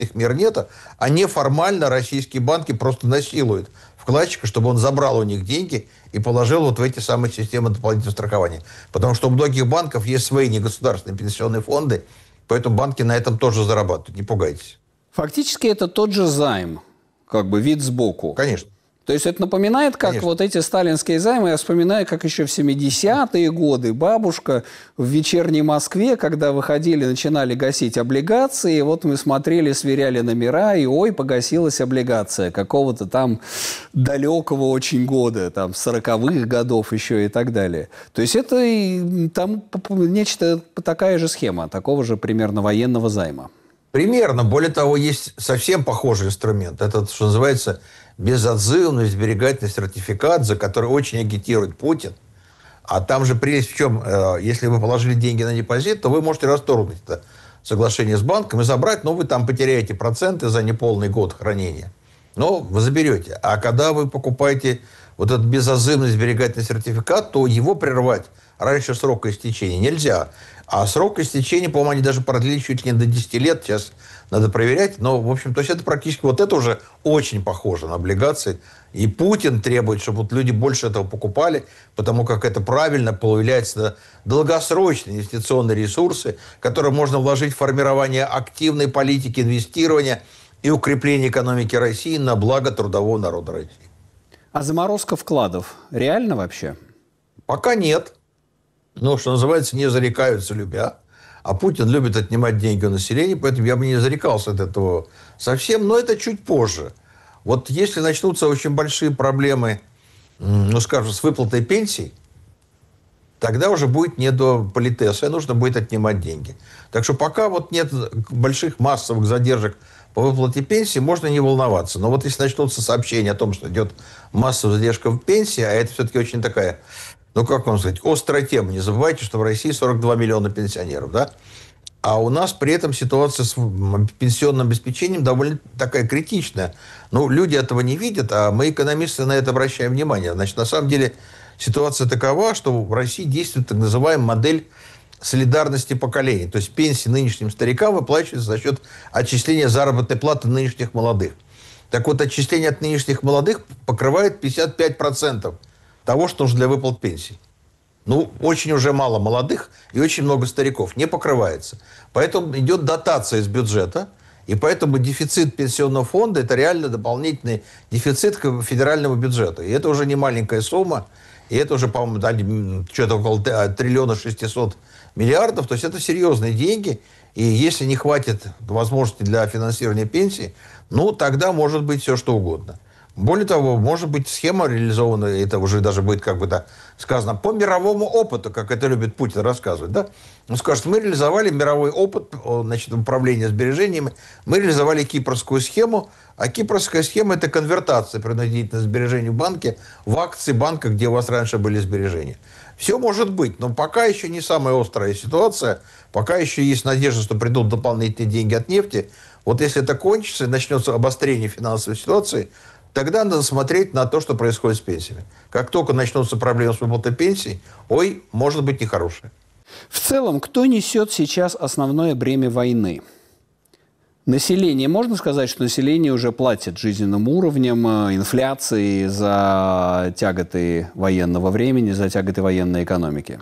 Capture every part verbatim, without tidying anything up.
их мер нет, а неформально российские банки просто насилуют вкладчика, чтобы он забрал у них деньги и положил вот в эти самые системы дополнительного страхования. Потому что у многих банков есть свои негосударственные пенсионные фонды, поэтому банки на этом тоже зарабатывают. Не пугайтесь. Фактически это тот же займ, как бы вид сбоку. Конечно. То есть это напоминает, как Конечно. вот эти сталинские займы. Я вспоминаю, как еще в семидесятые годы бабушка в вечерней Москве, когда выходили, начинали гасить облигации, вот мы смотрели, сверяли номера, и ой, погасилась облигация какого-то там далекого очень года, там сороковых годов еще и так далее. То есть это и, там нечто, такая же схема, такого же примерно военного займа. Примерно. Более того, есть совсем похожий инструмент. Это, что называется, безотзывный сберегательный сертификат, за который очень агитирует Путин. А там же прелесть в чем? Если вы положили деньги на депозит, то вы можете расторгнуть это соглашение с банком и забрать, но вы там потеряете проценты за неполный год хранения. Но вы заберете. А когда вы покупаете вот этот безотзывный сберегательный сертификат, то его прервать раньше срока истечения нельзя. А срок истечения, по-моему, они даже продлили чуть ли не до десяти лет. Сейчас надо проверять. Но, в общем, то есть это практически вот это уже очень похоже на облигации. И Путин требует, чтобы вот люди больше этого покупали, потому как это правильно появляются долгосрочные инвестиционные ресурсы, которые можно вложить в формирование активной политики инвестирования и укрепление экономики России на благо трудового народа России. А заморозка вкладов реально вообще? Пока нет. Ну, что называется, не зарекаются любя. А Путин любит отнимать деньги у населения, поэтому я бы не зарекался от этого совсем. Но это чуть позже. Вот если начнутся очень большие проблемы, ну, скажем, с выплатой пенсий, тогда уже будет не до политеса, и нужно будет отнимать деньги. Так что пока вот нет больших массовых задержек по выплате пенсии, можно не волноваться. Но вот если начнутся сообщения о том, что идет массовая задержка в пенсии, а это все-таки очень такая... Ну, как вам сказать, острая тема. Не забывайте, что в России сорок два миллиона пенсионеров, да? А у нас при этом ситуация с пенсионным обеспечением довольно такая критичная. Ну, люди этого не видят, а мы, экономисты, на это обращаем внимание. Значит, на самом деле ситуация такова, что в России действует так называемая модель солидарности поколений. То есть пенсии нынешним старикам выплачиваются за счет отчисления заработной платы нынешних молодых. Так вот, отчисление от нынешних молодых покрывает пятьдесят пять процентов того, что нужно для выплат пенсий. Ну, очень уже мало молодых и очень много стариков. Не покрывается. Поэтому идет дотация из бюджета. И поэтому дефицит пенсионного фонда – это реально дополнительный дефицит к федеральному бюджету. И это уже не маленькая сумма. И это уже, по-моему, дали что-то около триллиона шестисот миллиардов. То есть это серьезные деньги. И если не хватит возможности для финансирования пенсий, ну, тогда может быть все, что угодно. Более того, может быть, схема реализована, это уже даже будет, как бы да, сказано, по мировому опыту, как это любит Путин рассказывать. Да? Он скажет, мы реализовали мировой опыт, значит, управления сбережениями, мы реализовали кипрскую схему, а кипрская схема – это конвертация принудительных сбережений в банке в акции банка, где у вас раньше были сбережения. Все может быть, но пока еще не самая острая ситуация, пока еще есть надежда, что придут дополнительные деньги от нефти. Вот если это кончится, начнется обострение финансовой ситуации, тогда надо смотреть на то, что происходит с пенсиями. Как только начнутся проблемы с выплатой пенсий, ой, может быть нехорошее. В целом, кто несет сейчас основное бремя войны? Население. Можно сказать, что население уже платит жизненным уровнем, инфляцией за тяготы военного времени, за тяготы военной экономики?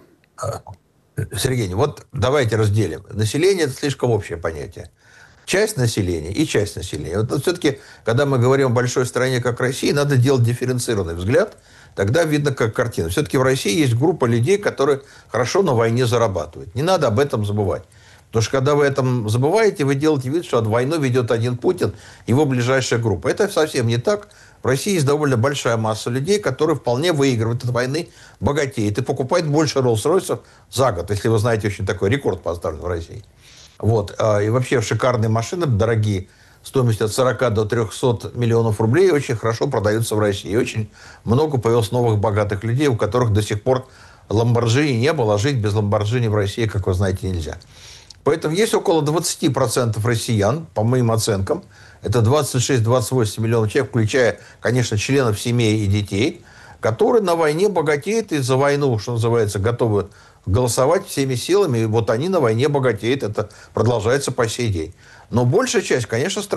Сергей, вот давайте разделим. Население – это слишком общее понятие. Часть населения и часть населения. Вот все-таки, когда мы говорим о большой стране, как Россия, надо делать дифференцированный взгляд. Тогда видно, как картина. Все-таки в России есть группа людей, которые хорошо на войне зарабатывают. Не надо об этом забывать. Потому что, когда вы этом забываете, вы делаете вид, что войну ведет один Путин, его ближайшая группа. Это совсем не так. В России есть довольно большая масса людей, которые вполне выигрывают от войны, богатеют и покупают больше Роллс-Ройсов за год. Если вы знаете, очень такой рекорд поставлен в России. Вот. И вообще шикарные машины, дорогие, стоимостью от сорока до трёхсот миллионов рублей, очень хорошо продаются в России. И очень много появилось новых богатых людей, у которых до сих пор Ламборджини не было, а жить без Ламборджини в России, как вы знаете, нельзя. Поэтому есть около двадцати процентов россиян, по моим оценкам, это двадцать шесть - двадцать восемь миллионов человек, включая, конечно, членов семей и детей, которые на войне богатеют и за войну, что называется, готовы голосовать всеми силами. И вот они на войне богатеют. Это продолжается по сей день. Но большая часть, конечно, стран